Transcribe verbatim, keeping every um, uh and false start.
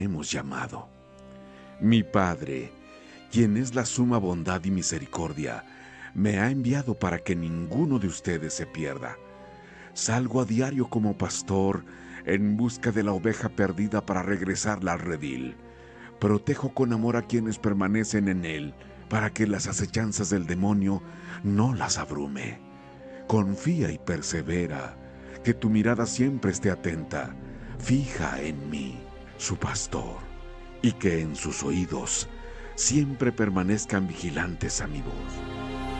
hemos llamado. Mi Padre, quien es la suma bondad y misericordia, me ha enviado para que ninguno de ustedes se pierda. Salgo a diario como pastor en busca de la oveja perdida para regresarla al redil. Protejo con amor a quienes permanecen en él, para que las acechanzas del demonio no las abrume. Confía y persevera, que tu mirada siempre esté atenta, fija en mí, su pastor, y que en sus oídos siempre permanezcan vigilantes a mi voz.